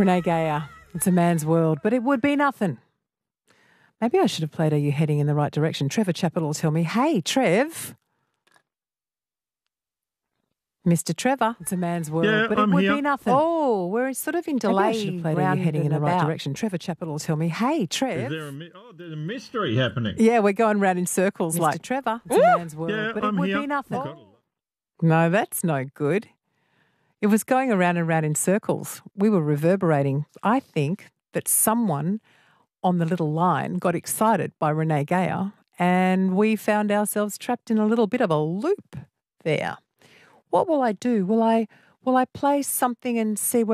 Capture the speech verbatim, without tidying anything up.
Renee Geyer, It's a Man's World, but it would be nothing. Maybe I should have played Are You Heading in the Right Direction? Trevor Chappell will tell me, hey, Trev. Mister Trevor, It's a Man's World, Yeah, but I'm it would here. be nothing. Oh, we're sort of in Maybe I should delay. have played Are You Heading in the Right Direction? Trevor Chappell will tell me, hey, Trev. Is there a, mi- oh, there's a mystery happening. Yeah, we're going round in circles Mister like Trevor, It's a Man's World, Yeah, but I'm it would here. be nothing. Got a- No, that's no good. It was going around and round in circles. We were reverberating. I think that someone on the little line got excited by Renee Geyer and we found ourselves trapped in a little bit of a loop there. What will I do? Will I will I play something and see whether